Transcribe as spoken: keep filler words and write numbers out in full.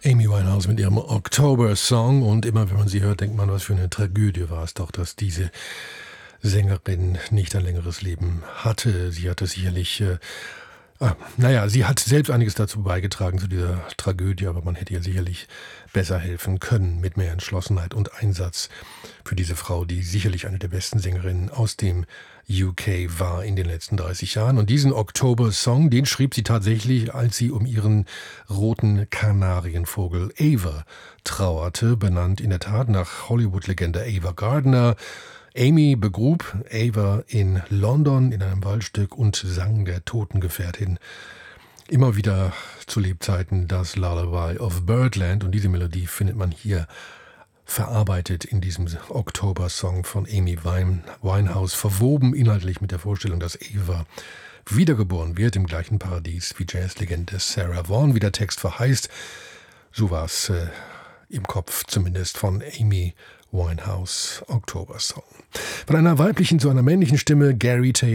Amy Winehouse mit ihrem October-Song, und immer wenn man sie hört, denkt man, was für eine Tragödie war es doch, dass diese Sängerin nicht ein längeres Leben hatte. Sie hatte sicherlich, äh, ah, naja, sie hat selbst einiges dazu beigetragen zu dieser Tragödie, aber man hätte ihr sicherlich besser helfen können mit mehr Entschlossenheit und Einsatz für diese Frau, die sicherlich eine der besten Sängerinnen aus dem U K war in den letzten dreißig Jahren. Und diesen October-Song, den schrieb sie tatsächlich, als sie um ihren roten Kanarienvogel Ava trauerte, benannt in der Tat nach Hollywood-Legende Ava Gardner. Amy begrub Ava in London in einem Waldstück und sang der Totengefährtin immer wieder zu Lebzeiten das Lullaby of Birdland. Und diese Melodie findet man hier verarbeitet in diesem Oktober-Song von Amy Winehouse, verwoben inhaltlich mit der Vorstellung, dass Ava wiedergeboren wird im gleichen Paradies wie Jazzlegende Sarah Vaughan, wie der Text verheißt. So war es äh, im Kopf zumindest von Amy Winehouse, Oktober-Song. Von einer weiblichen zu einer männlichen Stimme, Gary Taylor.